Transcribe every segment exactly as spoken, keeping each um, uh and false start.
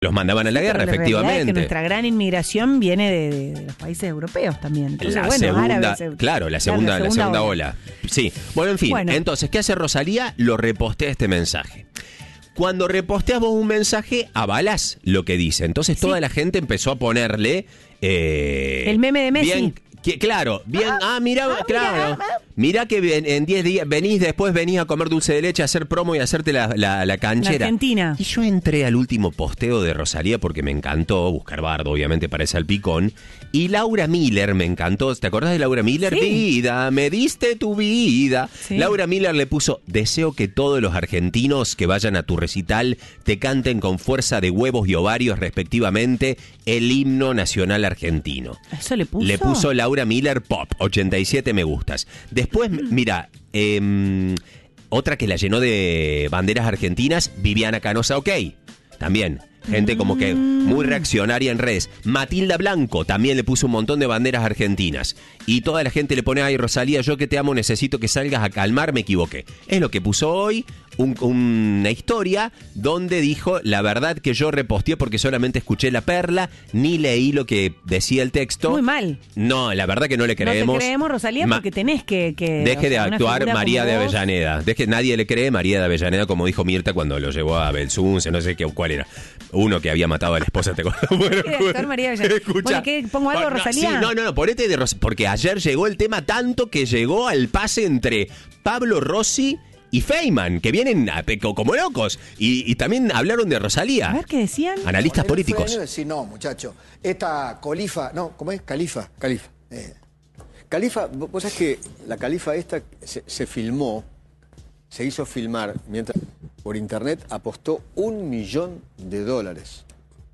Los mandaban a la Sí, guerra, pero la realidad efectivamente. es que nuestra gran inmigración viene de, de- de los países europeos también. Entonces, La bueno, segunda, árabes, eh, claro, la segunda, claro, la segunda ola. Sí. Bueno, en fin. Bueno. Entonces, ¿qué hace Rosalía? Lo repostea este mensaje. Cuando reposteas vos un mensaje, avalás lo que dice. Entonces, Sí. toda la gente empezó a ponerle... eh, El meme de Messi. Bien, que, claro, bien. Ah, mira, ah, claro. mira, ah. Mira que ven- en diez días venís, después venís a comer dulce de leche, a hacer promo y a hacerte la, la, la canchera. La Argentina. Y yo entré al último posteo de Rosalía porque me encantó, buscar bardo, obviamente, para ese salpicón. Y Laura Miller me encantó. ¿Te acordás de Laura Miller? Sí. Vida, me diste tu vida. Sí. Laura Miller le puso: deseo que todos los argentinos que vayan a tu recital te canten con fuerza de huevos y ovarios, respectivamente, el himno nacional argentino. ¿Eso le puso? Le puso Laura Miller Pop, ochenta y siete me gustas. Después, mira, eh, otra que la llenó de banderas argentinas, Viviana Canosa, ok, también. Gente como que muy reaccionaria en redes. Matilda Blanco también le puso un montón de banderas argentinas. Y toda la gente le pone: ay, Rosalía, yo que te amo, necesito que salgas a calmar, me equivoqué. Es lo que puso hoy, un- una historia donde dijo: la verdad que yo reposteé porque solamente escuché la perla, ni leí lo que decía el texto. Muy mal. No, la verdad que no le creemos. No te creemos, Rosalía, Ma- porque tenés que... que Deje o de sea, una actuar figura María como de vos. Avellaneda. Deje, nadie le cree María de Avellaneda, como dijo Mirta cuando lo llevó a Belsunce, no sé qué, cuál era. Uno que había matado a la esposa, ¿te acuerdas? Bueno, ¿Qué de actuar María de Avellaneda? escucha. Bueno, ¿qué? ¿Pongo algo, No, Rosalía? Sí, no, no, no, ponete de Ros- porque ayer llegó el tema tanto que llegó al pase entre Pablo Rossi y Feynman, que vienen a- co- como locos. Y, y también hablaron de A Rosalía. ver, ¿qué decían? Analistas Poner el políticos. freno y decir, no, muchacho, esta colifa, no, ¿cómo es? Califa. Califa. Eh, Califa, vos vos sabés que la Califa esta se, se filmó, se hizo filmar mientras por internet apostó un millón de dólares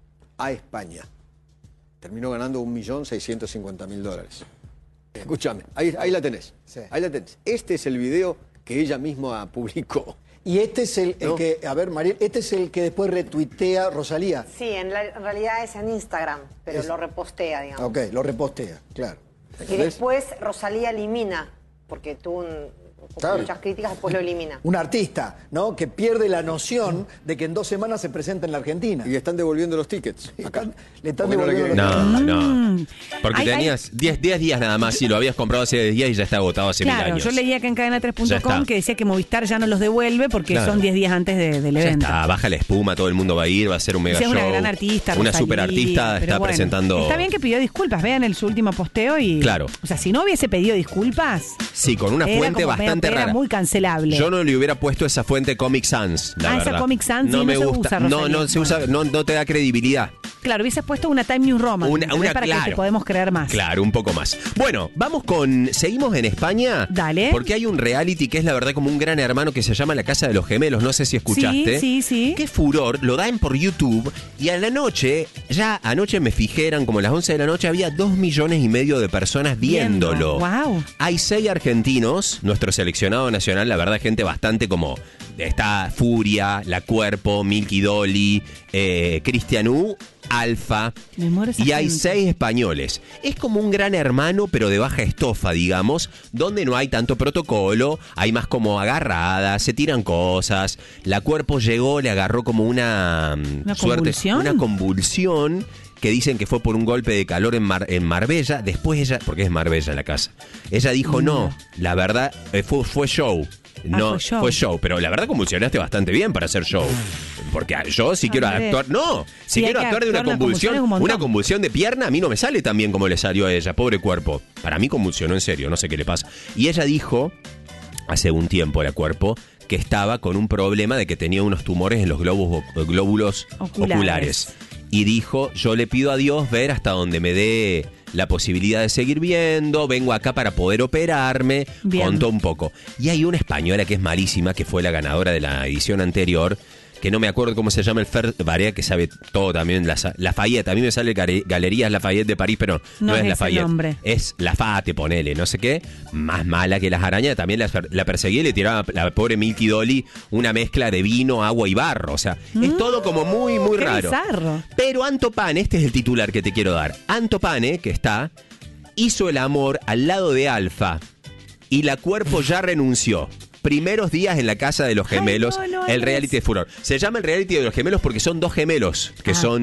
a España. Terminó ganando un millón seiscientos cincuenta mil dólares. Escúchame, ahí, ahí la tenés. Sí. Ahí la tenés. Este es el video que ella misma publicó. y este es el, el ¿No? que, a ver, Mariel, este es el que después retuitea Rosalía. Sí, en, la- en realidad es en Instagram, pero Es- lo repostea, digamos. Ok, lo repostea, claro. Y ¿Entendés? después Rosalía elimina, porque tuvo un- Claro. muchas críticas, después lo elimina. Un artista, ¿no? Que pierde la noción de que en dos semanas se presenta en la Argentina. Y están devolviendo los tickets. Y Acá. están- le están Porque no la devolviendo quieren. No, no. Porque Ay, ay. tenías diez días nada más y lo habías comprado hace diez días y ya está agotado hace mil Claro, años. yo leía que en cadena tres punto Ya está. com que decía que Movistar ya no los devuelve porque Claro. son diez días antes de- del Ya evento. está, baja la espuma, todo el mundo va a ir, va a ser un mega Sí, es una show. gran artista, Una Rosalía, super artista pero está bueno, presentando. Está bien que pidió disculpas, vean el, su último posteo y... Claro. O sea, si no hubiese pedido disculpas... Sí, con una era fuente como medio- bastante era rara. muy cancelable. Yo no le hubiera puesto esa fuente Comic Sans, la Ah, esa verdad. Comic Sans, sí, no me se gusta. usa, no, Rosalía. no se usa, no, no te da credibilidad. Claro, hubieses puesto una Time New Roman. Una- ¿entendés? una- para que claro. te podemos creer más. Claro, un poco más. Bueno, vamos con... Seguimos en España. Dale. Porque hay un reality que es la verdad como un gran hermano que se llama La Casa de los Gemelos. No sé si escuchaste. Sí, sí, sí. Qué furor. Lo dan por YouTube. Y a la noche, ya anoche me fijé, eran como las once de la noche, había dos millones y medio de personas Viendo. viéndolo. Guau. Hay seis argentinos. Nuestro seleccionado nacional, la verdad, gente bastante como... Está Furia, La Cuerpo, Milky Dolly, eh, Cristian U, Alfa. Me muero esa Y hay gente. seis españoles. Es como un gran hermano, pero de baja estofa, digamos, donde no hay tanto protocolo, hay más como agarradas, se tiran cosas. La Cuerpo llegó, le agarró como una, mm, ¿Una suerte, convulsión? una convulsión que dicen que fue por un golpe de calor en, Mar- en Marbella. Después ella, porque es Marbella la casa, ella dijo no, la verdad eh, fue, fue show. No, fue show. fue show, pero la verdad convulsionaste bastante bien para hacer show. Porque yo si quiero Andrés. actuar, no, si Sí, hay quiero que actuar de una actuar una convulsión, convulsión es un montón. una convulsión de pierna, a mí no me sale tan bien como le salió a ella, pobre cuerpo. Para mí convulsionó en serio, no sé qué le pasa. Y ella dijo, hace un tiempo la Cuerpo, que estaba con un problema de que tenía unos tumores en los globos, glóbulos Oculares. oculares. Y dijo, yo le pido a Dios ver hasta donde me dé la posibilidad de seguir viendo, vengo acá para poder operarme, Bien. contó un poco. Y hay una española que es malísima, que fue la ganadora de la edición anterior, que no me acuerdo cómo se llama, el Fer Barea, que sabe todo también, la, Lafayette, a mí me sale Gare- Galerías Lafayette de París, pero no, No es es ese Lafayette, nombre. es Lafate, ponele, no sé qué, más mala que las arañas, también la, la perseguía y le tiraba a la pobre Milky Dolly una mezcla de vino, agua y barro, o sea, es todo como muy, muy qué raro. bizarro. Pero Anto Pane, este es el titular que te quiero dar, Anto Pane, que está, hizo el amor al lado de Alfa y la Cuerpo ya renunció. Primeros días en la casa de los Ay, gemelos, no, no, el Andrés. reality de furor. Se llama el reality de los gemelos porque son dos gemelos que Ah. son